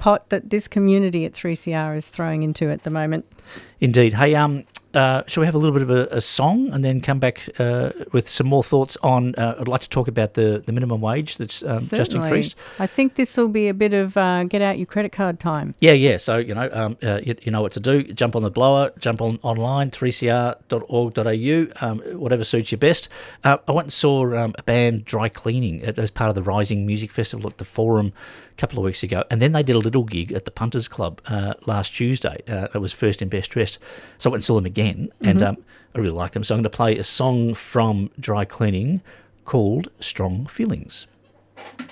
pot that this community at 3CR is throwing into at the moment. Indeed. Hey, shall we have a little bit of a song and then come back with some more thoughts on, I'd like to talk about the minimum wage that's just increased. I think this will be a bit of get out your credit card time. Yeah. So, you know what to do. Jump on the blower, jump online, 3cr.org.au, whatever suits you best. I went and saw a band, Dry Cleaning, as part of the Rising Music Festival at the Forum a couple of weeks ago. And then they did a little gig at the Punters Club last Tuesday. It was First in Best Dressed. So I went and saw them again, and I really liked them. So I'm going to play a song from Dry Cleaning called Strong Feelings.